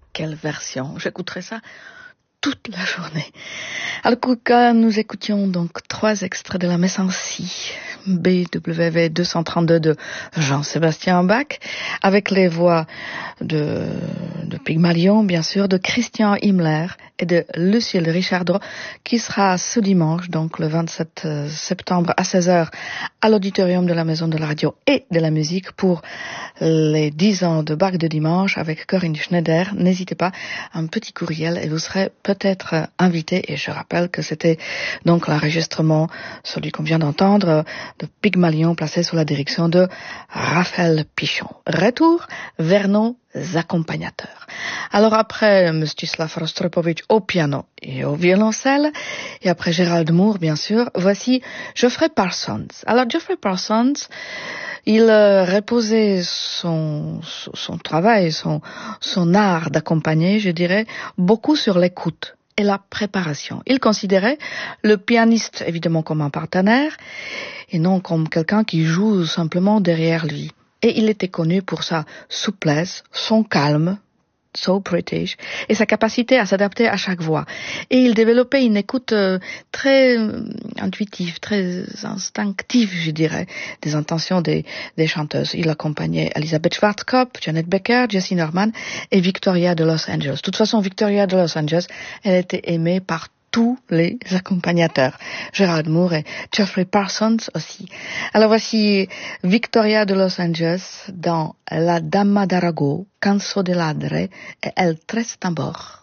quelle version! J'écouterai ça toute la journée. Alors que nous écoutions donc 3 extraits de la messe en si, BWV 232 de Jean-Sébastien Bach, avec les voix de Pygmalion, bien sûr, de Christian Himmler et de Lucille Richardot, qui sera ce dimanche, donc le 27 septembre à 16h, à l'auditorium de la Maison de la Radio et de la Musique pour les 10 ans de Bach de dimanche avec Corinne Schneider. N'hésitez pas, un petit courriel et vous serez peut-être invité. Et je rappelle que c'était donc l'enregistrement, celui qu'on vient d'entendre, de Pygmalion placé sous la direction de Raphaël Pichon. Retour vers nos accompagnateurs. Alors après Mstislav Rostropovitch au piano et au violoncelle, et après Gérald Moore bien sûr, voici Geoffrey Parsons. Alors Geoffrey Parsons, il reposait son travail, son art d'accompagner, je dirais, beaucoup sur l'écoute et la préparation. Il considérait le pianiste évidemment comme un partenaire et non comme quelqu'un qui joue simplement derrière lui. Et il était connu pour sa souplesse, son calme, so British, et sa capacité à s'adapter à chaque voix. Et il développait une écoute très intuitive, très instinctive, je dirais, des intentions des chanteuses. Il accompagnait Elisabeth Schwarzkopf, Janet Becker, Jessie Norman et Victoria de Los Angeles. De toute façon, Victoria de Los Angeles, elle était aimée par tous les accompagnateurs, Gerald Moore et Geoffrey Parsons aussi. Alors voici Victoria de Los Angeles dans La Dama d'Arago, Canso de Ladre et El Tres Tambor.